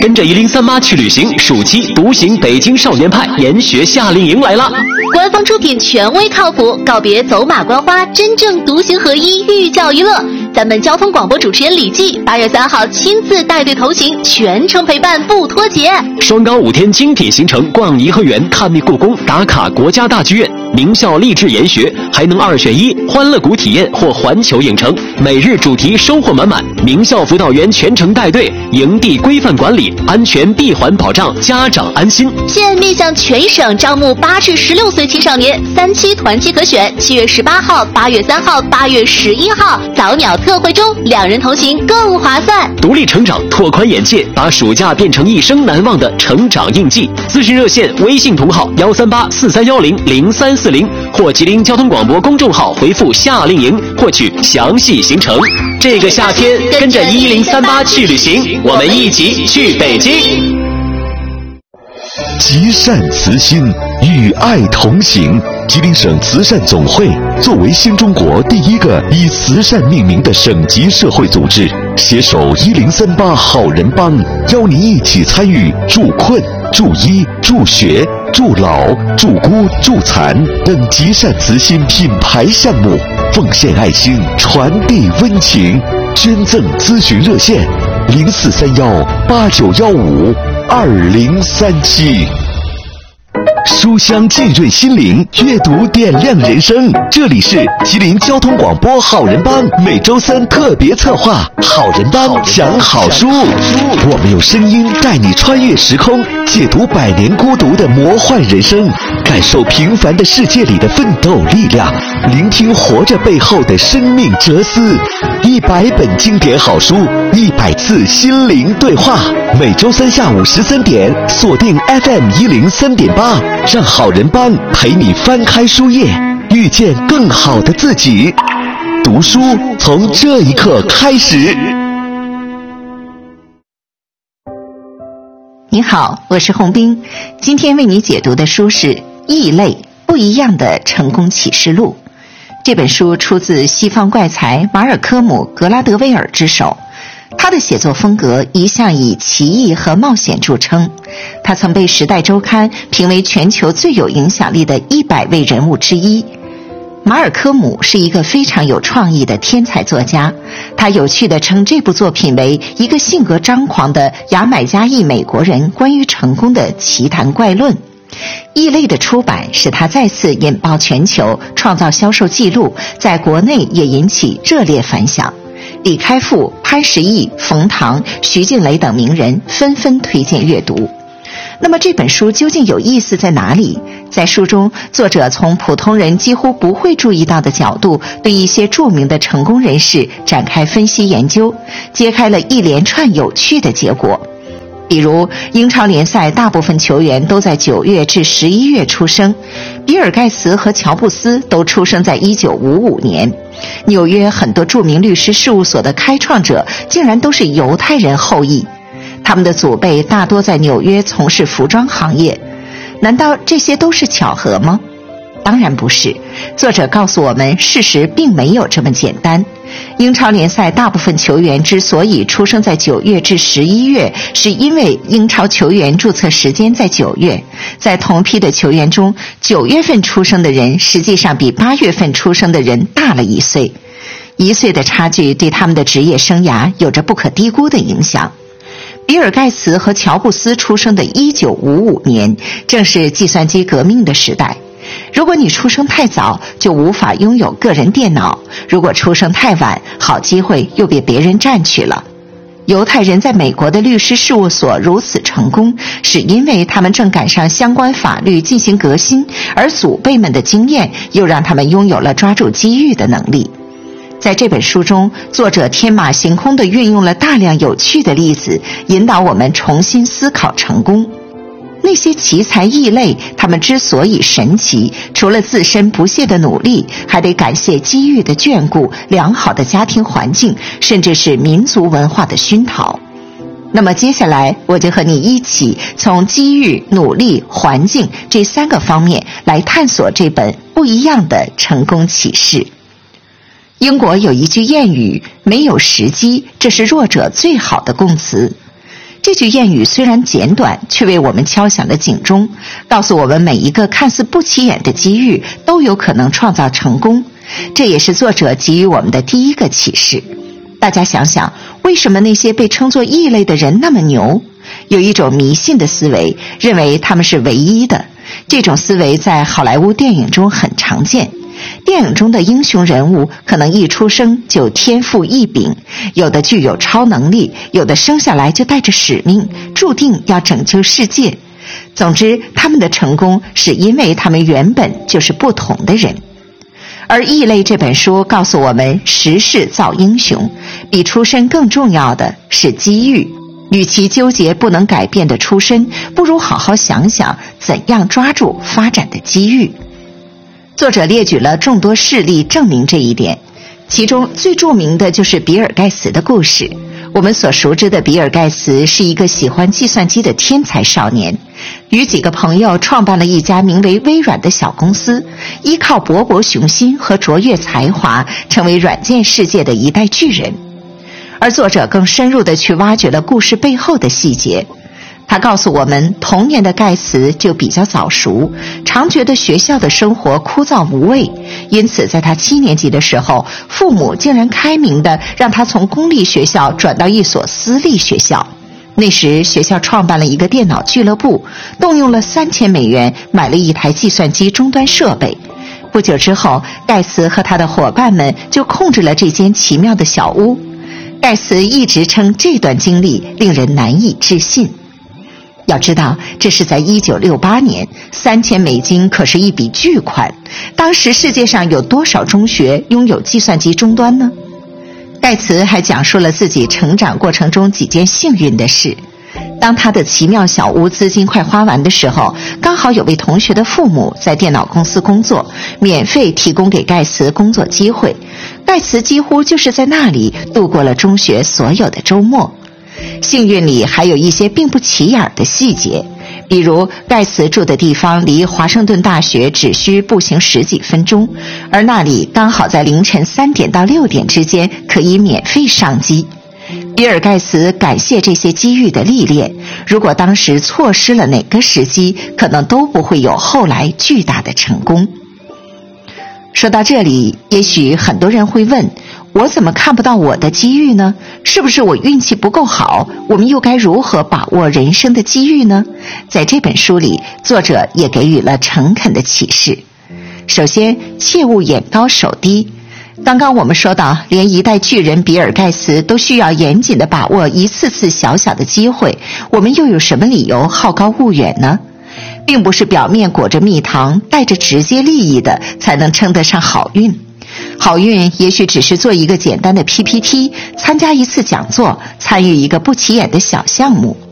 跟着1038去旅行，暑期独行北京少年派研学夏令营来啦！ 官方出品，权威靠谱，告别走马观花，真正独行合一，寓教于乐。咱们交通广播主持人李记8月3号亲自带队同行，全程陪伴不脱节。 双高5天精品行程，逛颐和园，探秘故宫，打卡国家大剧院，名校励志研学，还能2选1，欢乐谷体验或环球影城。每日主题收获满满，名校辅导员全程带队，营地规范管理，安全闭环保障，家长安心。 现面向全省招募8至16岁青少年，3期团期可选，7月18号、8月3号、8月11号早鸟特惠中，2人同行更划算。 独立成长，拓宽眼界，把暑假变成一生难忘的成长印记。咨询热线：微信同号13843100340，或吉林交通广播公众号回复夏令营获取详细行程。这个夏天跟着1038去旅行，我们一起去北京。 积善慈心，与爱同行。吉林省慈善总会作为新中国第一个以慈善命名的省级社会组织，携手1038好人帮，邀您一起参与助困、助医、助学、助老、助孤、助残等积善慈心品牌项目，奉献爱心，传递温情。捐赠咨询热线：043189152037。书香浸润心灵，阅读点亮人生。这里是吉林交通广播好人帮每周3特别策划好人帮讲好书，我们用声音带你穿越时空，解读100年孤独的魔幻人生，感受平凡的世界里的奋斗力量，聆听活着背后的生命哲思。100本经典好书，100次心灵对话。每周3下午13点，锁定 FM103.8，让好人帮陪你翻开书页，遇见更好的自己。读书从这一刻开始。 你好，我是洪斌，今天为你解读的书是《异类：不一样的成功启示录》。这本书出自西方怪才马尔科姆·格拉德威尔之手。他的写作风格一向以奇异和冒险著称，他曾被《时代周刊》评为全球最有影响力的100位人物之一。马尔科姆是一个非常有创意的天才作家，他有趣地称这部作品为一个性格张狂的牙买加裔美国人关于成功的奇谈怪论。异类的出版使他再次引爆全球，创造销售纪录，在国内也引起热烈反响。李开复、潘石屹、冯唐、徐静蕾等名人纷纷推荐阅读。那么这本书究竟有意思在哪里？在书中，作者从普通人几乎不会注意到的角度，对一些著名的成功人士展开分析研究，揭开了一连串有趣的结果。比如英超联赛大部分球员都在9月至11月出生，比尔盖茨和乔布斯都出生在1955年，纽约很多著名律师事务所的开创者竟然都是犹太人后裔，他们的祖辈大多在纽约从事服装行业。难道这些都是巧合吗？当然不是，作者告诉我们，事实并没有这么简单。英超联赛大部分球员之所以出生在9月至11月，是因为英超球员注册时间在9月。在同批的球员中，9月份出生的人实际上比8月份出生的人大了1岁，1岁的差距对他们的职业生涯有着不可低估的影响。比尔盖茨和乔布斯出生的1955年，正是计算机革命的时代。如果你出生太早，就无法拥有个人电脑；如果出生太晚，好机会又被别人占去了。犹太人在美国的律师事务所如此成功，是因为他们正赶上相关法律进行革新，而祖辈们的经验又让他们拥有了抓住机遇的能力。在这本书中，作者天马行空地运用了大量有趣的例子，引导我们重新思考成功。那些奇才异类，他们之所以神奇，除了自身不懈的努力，还得感谢机遇的眷顾、良好的家庭环境，甚至是民族文化的熏陶。那么接下来，我就和你一起从机遇、努力、环境这3个方面来探索这本不一样的成功启示。英国有一句谚语，没有时机，这是弱者最好的供词。 这句谚语虽然简短，却为我们敲响了警钟，告诉我们每一个看似不起眼的机遇都有可能创造成功。这也是作者给予我们的第一个启示。大家想想，为什么那些被称作异类的人那么牛？有一种迷信的思维，认为他们是唯一的。这种思维在好莱坞电影中很常见。电影中的英雄人物可能一出生就天赋异禀，有的具有超能力，有的生下来就带着使命，注定要拯救世界。总之，他们的成功是因为他们原本就是不同的人。而《异类》这本书告诉我们，时势造英雄，比出身更重要的是机遇。与其纠结不能改变的出身，不如好好想想怎样抓住发展的机遇。作者列举了众多事例证明这一点，其中最著名的就是比尔盖茨的故事。我们所熟知的比尔盖茨是一个喜欢计算机的天才少年，与几个朋友创办了一家名为微软的小公司，依靠勃勃雄心和卓越才华，成为软件世界的一代巨人。而作者更深入地去挖掘了故事背后的细节。他告诉我们，童年的盖茨就比较早熟，常觉得学校的生活枯燥无味，因此在他7年级的时候，父母竟然开明地让他从公立学校转到一所私立学校。那时学校创办了一个电脑俱乐部，动用了3000美元买了一台计算机终端设备。不久之后，盖茨和他的伙伴们就控制了这间奇妙的小屋。盖茨一直称这段经历令人难以置信。要知道，这是在1968年，3000美金可是一笔巨款。当时世界上有多少中学拥有计算机终端呢？盖茨还讲述了自己成长过程中几件幸运的事。当他的奇妙小屋资金快花完的时候，刚好有位同学的父母在电脑公司工作，免费提供给盖茨工作机会。盖茨几乎就是在那里度过了中学所有的周末。幸运里还有一些并不起眼的细节，比如盖茨住的地方离华盛顿大学只需步行10几分钟，而那里刚好在凌晨3点到6点之间可以免费上机。比尔盖茨感谢这些机遇的历练，如果当时错失了哪个时机，可能都不会有后来巨大的成功。说到这里，也许很多人会问，我怎么看不到我的机遇呢？是不是我运气不够好？我们又该如何把握人生的机遇呢？在这本书里，作者也给予了诚恳的启示。首先，切勿眼高手低。刚刚我们说到，连一代巨人比尔盖茨都需要严谨地把握一次次小小的机会，我们又有什么理由好高骛远呢？并不是表面裹着蜜糖，带着直接利益的才能称得上好运。好运也许只是做一个简单的 PPT， 参加一次讲座，参与一个不起眼的小项目，